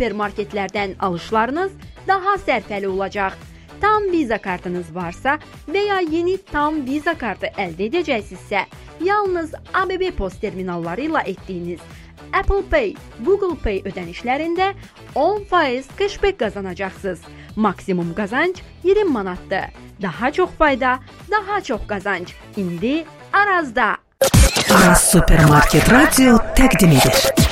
supermarketlərdən alışlarınız daha sərfəli olacaq. Tam Visa kartınız varsa və ya yeni tam Visa kartı əldə edəcəksinizsə, yalnız ABB Post terminalları ilə etdiyiniz Apple Pay, Google Pay ödənişlərində 10% cashback qazanacaqsınız. Maksimum qazanc 20 manatdır. Daha çox fayda, daha çox qazanc. İndi Arazda. Araz Supermarket Radio təqdim edir.